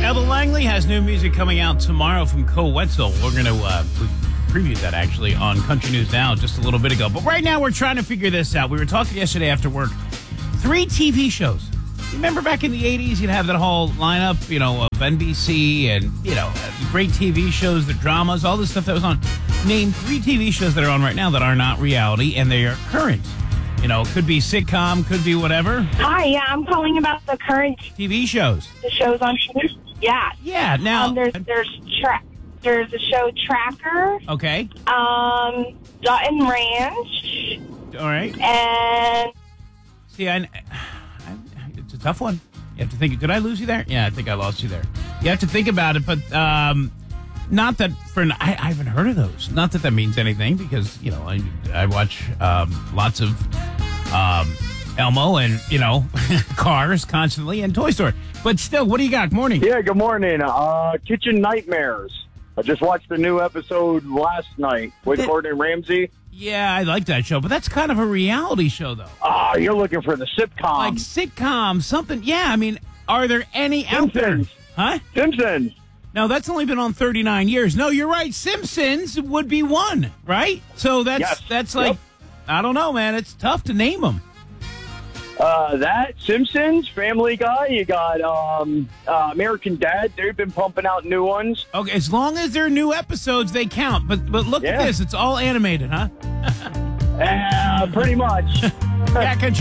Ella Langley has new music coming out tomorrow from Cole Wetzel. We're going to preview that actually on Country News Now just a little bit ago. But right now we're trying to figure this out. We were talking yesterday after work. 3 TV shows. Remember back in the 80s, you'd have that whole lineup, of NBC and, great TV shows, the dramas, all the stuff that was on. Name 3 TV shows that are on right now that are not reality and they are current. Could be sitcom, could be whatever. Hi, yeah, I'm calling about the current TV shows. the shows on TV. Yeah. Yeah, now. There's the show Tracker. Okay. Dutton Ranch. All right. And See, it's a tough one. You have to think. Did I lose you there? Yeah, I think I lost you there. You have to think about it, but not that I haven't heard of those. Not that means anything because I watch lots of Elmo and Cars constantly and Toy Story. But still, what do you got? Good morning. Yeah, good morning. Kitchen Nightmares. I just watched the new episode last night with Gordon Ramsay. Yeah, I like that show, but that's kind of a reality show, though. Ah, you're looking for the sitcom. Like sitcom, something. Yeah, I mean, are there any out there? Simpsons. Huh? Simpsons. No, that's only been on 39 years. No, you're right. Simpsons would be one, right? So that's like, I don't know, man. It's tough to name them. That, Simpsons, Family Guy, you got American Dad. They've been pumping out new ones. Okay, as long as they're new episodes, they count. But look at this. It's all animated, huh? Pretty much. Yeah,